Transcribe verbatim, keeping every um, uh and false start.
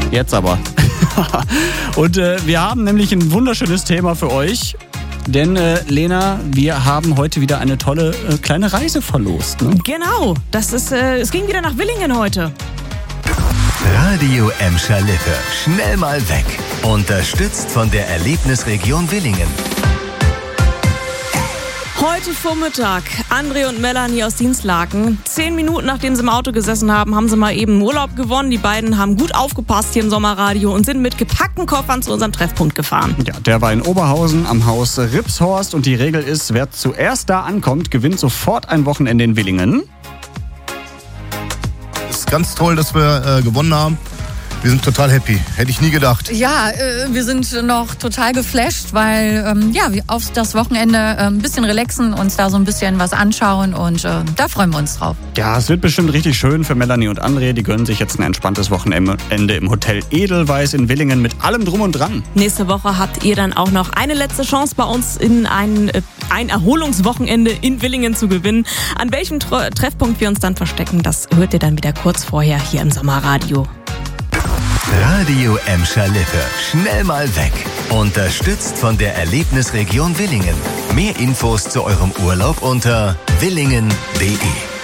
Jetzt aber. Und äh, wir haben nämlich ein wunderschönes Thema für euch. Denn, äh, Lena, wir haben heute wieder eine tolle äh, kleine Reise verlost. Ne? Genau, das ist, äh, es ging wieder nach Willingen heute. Radio Emscher Lippe. Schnell mal weg. Unterstützt von der Erlebnisregion Willingen. Heute Vormittag, André und Melanie aus Dienstlaken. Zehn Minuten nachdem sie im Auto gesessen haben, haben sie mal eben Urlaub gewonnen. Die beiden haben gut aufgepasst hier im Sommerradio und sind mit gepackten Koffern zu unserem Treffpunkt gefahren. Ja, der war in Oberhausen am Haus Ripshorst und die Regel ist, wer zuerst da ankommt, gewinnt sofort ein Wochenende in Willingen. Es ist ganz toll, dass wir äh, gewonnen haben. Wir sind total happy. Hätte ich nie gedacht. Ja, äh, wir sind noch total geflasht, weil ähm, ja, wir auf das Wochenende äh, ein bisschen relaxen, uns da so ein bisschen was anschauen und äh, da freuen wir uns drauf. Ja, es wird bestimmt richtig schön für Melanie und André. Die gönnen sich jetzt ein entspanntes Wochenende im Hotel Edelweiss in Willingen mit allem Drum und Dran. Nächste Woche habt ihr dann auch noch eine letzte Chance bei uns in ein, äh, ein Erholungswochenende in Willingen zu gewinnen. An welchem Tr- Treffpunkt wir uns dann verstecken, das hört ihr dann wieder kurz vorher hier im Sommerradio. Radio Emscher Lippe. Schnell mal weg. Unterstützt von der Erlebnisregion Willingen. Mehr Infos zu eurem Urlaub unter willingen punkt de.